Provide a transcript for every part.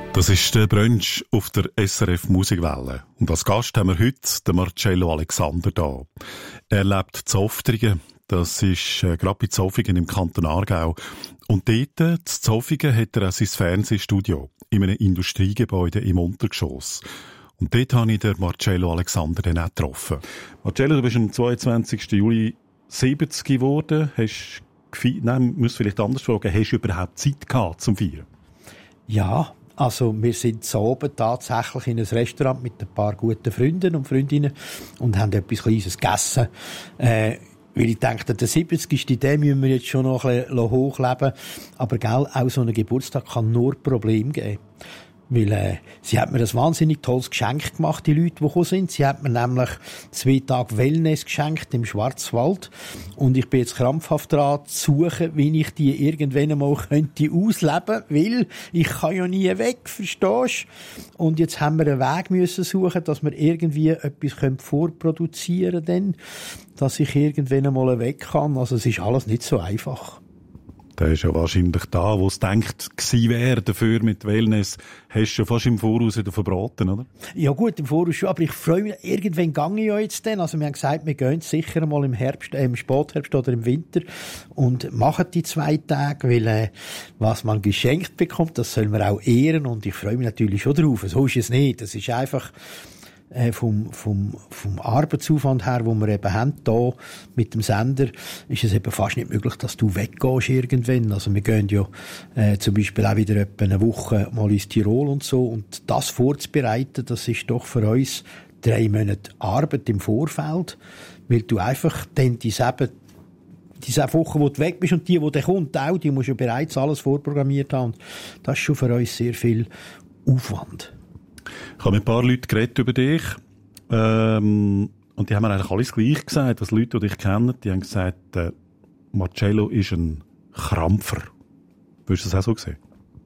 Das ist der Brunch auf der SRF Musikwelle. Und als Gast haben wir heute den Marcello Alexander da. Er lebt in Zoftringen. Das ist gerade bei Zofingen im Kanton Aargau. Und dort, in Zofingen, hat er auch sein Fernsehstudio in einem Industriegebäude im Untergeschoss. Und dort habe ich den Marcello Alexander dann auch getroffen. Marcello, du bist am 22. Juli 70 geworden. Nein, ich muss vielleicht anders fragen. Hast du überhaupt Zeit gehabt zum Feiern? Ja. Also, wir sind so oben tatsächlich in einem Restaurant mit ein paar guten Freunden und Freundinnen und haben etwas Kleines gegessen. Weil ich dachte, der 70. Idee müssen wir jetzt schon noch ein bisschen hochleben. Aber gell, auch so ein Geburtstag kann nur Probleme geben. Weil, sie hat mir ein wahnsinnig tolles Geschenk gemacht, die Leute, die gekommen sind. Sie hat mir nämlich 2 Tage Wellness geschenkt im Schwarzwald. Und ich bin jetzt krampfhaft dran zu suchen, wie ich die irgendwann einmal könnte ausleben, weil ich kann ja nie weg, verstehst du? Und jetzt haben wir einen Weg müssen suchen, dass wir irgendwie etwas vorproduzieren können, dass ich irgendwann einmal weg kann. Also es ist alles nicht so einfach. Der ist ja wahrscheinlich da, wo es denkt, gewesen wäre dafür mit Wellness. Hast du ja fast im Voraus wieder verbraten, oder? Ja gut, im Voraus schon, aber ich freue mich, irgendwann gehe ich ja jetzt dann. Also wir haben gesagt, wir gehen sicher mal im Herbst, im Spätherbst oder im Winter und machen die 2 Tage, weil was man geschenkt bekommt, das sollen wir auch ehren und ich freue mich natürlich schon drauf. So ist es nicht. Das ist einfach vom Arbeitsaufwand her, wo wir eben haben, da mit dem Sender, ist es eben fast nicht möglich, dass du weggehst irgendwann. Also wir gehen ja zum Beispiel auch wieder etwa eine Woche mal ins Tirol und so. Und das vorzubereiten, das ist doch für uns 3 Monate Arbeit im Vorfeld, weil du einfach dann diese Woche, wo du weg bist und die dann kommt, auch, die musst du bereits alles vorprogrammiert haben. Und das ist schon für uns sehr viel Aufwand. Ich habe mit ein paar Leuten geredet über dich. Und die haben mir eigentlich alles gleich gesagt. Also Leute, die dich kennen, die haben gesagt, Marcello ist ein Krampfer. Würdest du das auch so sehen?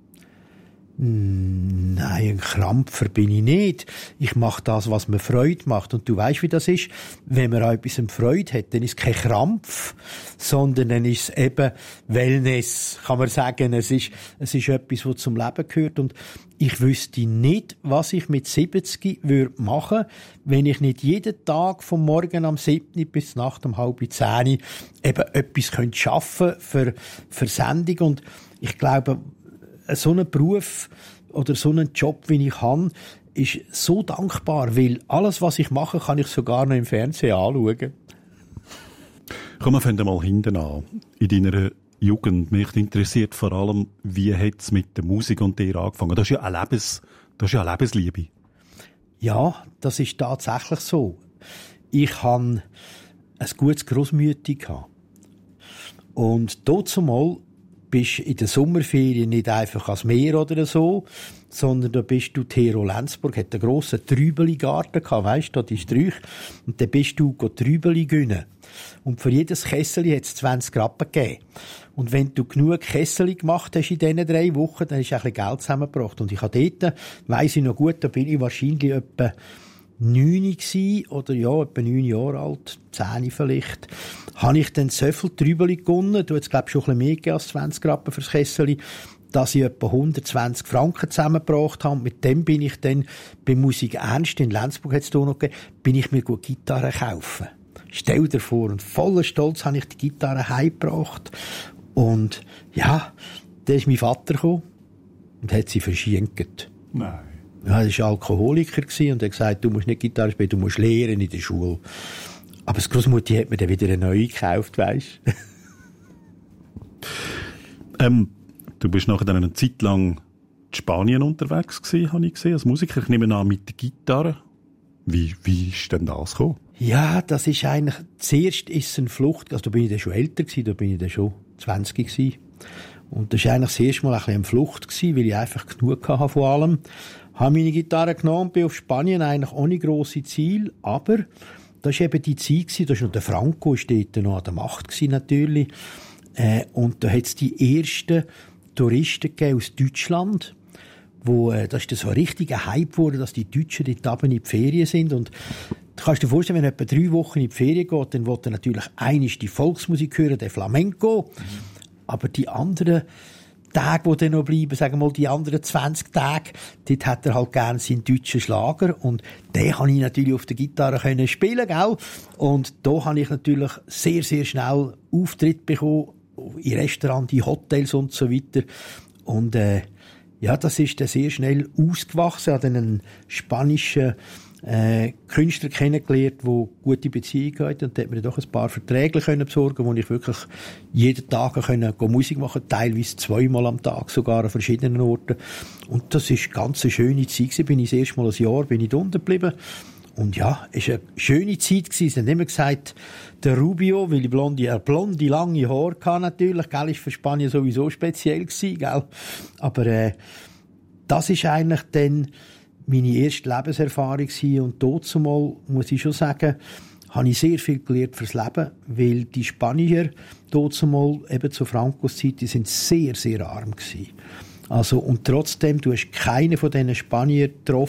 Nein, ein Krampfer bin ich nicht. Ich mache das, was mir Freude macht. Und du weißt, wie das ist. Wenn man an etwas Freude hat, dann ist es kein Krampf, sondern dann ist es eben Wellness, kann man sagen. Es ist etwas, was zum Leben gehört. Und ich wüsste nicht, was ich mit 70 machen würde, wenn ich nicht jeden Tag vom Morgen am 7. bis Nacht um 9:30 eben etwas schaffen könnte für Sendung. Und ich glaube, so ein Beruf oder so einen Job, wie ich habe, ist so dankbar, weil alles, was ich mache, kann ich sogar noch im Fernsehen anschauen. Komm, wir fangen mal hinten an. In deiner Jugend, mich interessiert vor allem, wie hat es mit der Musik und dir angefangen? Das ist ja eine Lebensliebe. Ja, das ist tatsächlich so. Ich hatte ein gutes Grossmütti. Und dazumal bist in den Sommerferien nicht einfach ans Meer oder so, sondern da bist du, Tero Lenzburg hat einen grossen Trübeli-Garten gehabt, weisst du, die Sträuche. Und dann bist du Trübeli gönnen. Und für jedes Kessel hat es 20 Rappen gegeben. Und wenn du genug Kessel gemacht hast in diesen 3 Wochen, dann hast du ein bisschen Geld zusammengebracht. Und ich habe dort, weiss ich noch gut, da bin ich wahrscheinlich etwa 9 gsi, oder ja, etwa 9 Jahre alt, 10 vielleicht, habe ich dann so viel Trübeli gewonnen, du hast, glaube ich, schon ein bisschen mehr gegeben als 20 Rappen fürs Kesseli, dass ich etwa 120 Franken zusammengebracht habe. Mit dem bin ich dann bei Musik Ernst, in Lenzburg hat es da noch gegeben, bin ich mir gut Gitarre kaufen. Stell dir vor, und voller Stolz habe ich die Gitarre heimgebracht. Und ja, da ist mein Vater gekommen und hat sie verschenkt. Nein. Ja, er war Alkoholiker und hat gesagt, du musst nicht Gitarre spielen, du musst lehren in der Schule. Aber das Grossmutti hat mir dann wieder eine neue gekauft, weisst du? Du bist nachher dann eine Zeit lang in Spanien unterwegs gewesen, habe ich gesehen, als Musiker. Ich nehme an, mit der Gitarre. Wie ist denn das gekommen? Ja, das ist eigentlich, zuerst ist es eine Flucht, also da bin ich dann schon älter gewesen, da bin ich dann schon 20 gewesen. Und das war eigentlich das erste Mal ein bisschen eine Flucht gewesen, weil ich einfach genug hatte von allem. Habe meine Gitarre genommen und bin auf Spanien eigentlich ohne grosse Ziel, aber das war eben die Zeit gewesen, da war noch der Franco, ist dort noch an der Macht gewesen, natürlich. Und da hat es die ersten Touristen gegeben aus Deutschland, das ist so ein richtiger Hype geworden, dass die Deutschen dort oben in die Ferien sind. Und du kannst dir vorstellen, wenn etwa 3 Wochen in die Ferien geht, dann will er natürlich einmal die Volksmusik hören, der Flamenco. Aber die anderen, Tage, die dann noch bleiben, sagen wir mal die anderen 20 Tage, dort hat er halt gerne seinen deutschen Schlager und den habe ich natürlich auf der Gitarre können spielen, gell? Und da habe ich natürlich sehr, sehr schnell Auftritt bekommen, in Restaurants, in Hotels und so weiter. Und ja, das ist dann sehr schnell ausgewachsen. Ich habe dann einen spanischen Künstler kennengelernt, der gute Beziehungen hat, und der hat mir doch ein paar Verträge besorgen, wo ich wirklich jeden Tag Musik machen konnte, teilweise 2-mal am Tag, sogar an verschiedenen Orten. Und das ist ganz eine schöne Zeit gewesen. Bin ich das erste Mal ein Jahr da unten geblieben. Und ja, es war eine schöne Zeit gewesen. Sie haben immer gesagt, der Rubio, weil ich blonde, lange Haare hatte natürlich, gell, ist für Spanien sowieso speziell gewesen, gell. Aber, das ist eigentlich dann meine erste Lebenserfahrung gewesen. Und dazumal, muss ich schon sagen, habe ich sehr viel gelernt fürs Leben, weil die Spanier dazumal eben zur Francos-Zeit, die sind sehr, sehr arm gewesen. Also, und trotzdem, du hast keinen von diesen Spaniern getroffen,